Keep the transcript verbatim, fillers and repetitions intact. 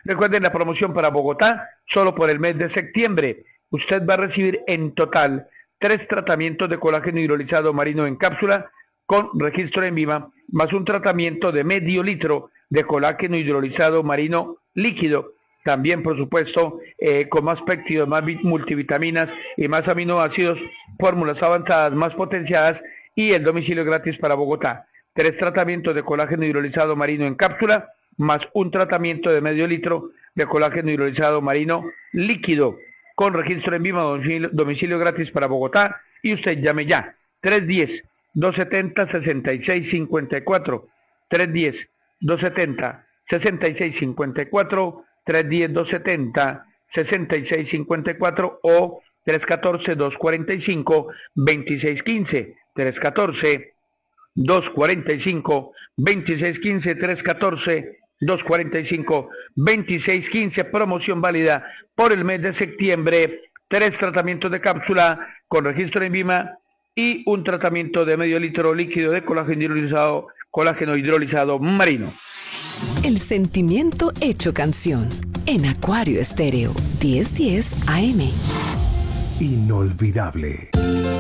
Recuerden la promoción para Bogotá, solo por el mes de septiembre. Usted va a recibir en total tres tratamientos de colágeno hidrolizado marino en cápsula con registro en Vima, más un tratamiento de medio litro de colágeno hidrolizado marino líquido. También, por supuesto, eh, con más péptidos, más multivitaminas y más aminoácidos, fórmulas avanzadas, más potenciadas y el domicilio gratis para Bogotá. Tres tratamientos de colágeno hidrolizado marino en cápsula, más un tratamiento de medio litro de colágeno hidrolizado marino líquido, con registro en Vima, domicilio, domicilio gratis para Bogotá, y usted llame ya, tres uno cero, dos siete cero, seis seis cinco cuatro, tres uno cero, dos siete cero, seis seis cinco cuatro, tres uno cero, dos siete cero, seis seis cinco cuatro o tres uno cuatro, dos cuatro cinco, dos seis uno cinco, tres uno cuatro, dos cuatro cinco, dos seis uno cinco, tres uno cuatro, dos cuatro cinco, dos seis uno cinco, promoción válida por el mes de septiembre, tres tratamientos de cápsula con registro en Vima y un tratamiento de medio litro líquido de colágeno hidrolizado, colágeno hidrolizado marino. El sentimiento hecho canción en Acuario Estéreo, diez diez A M. Inolvidable.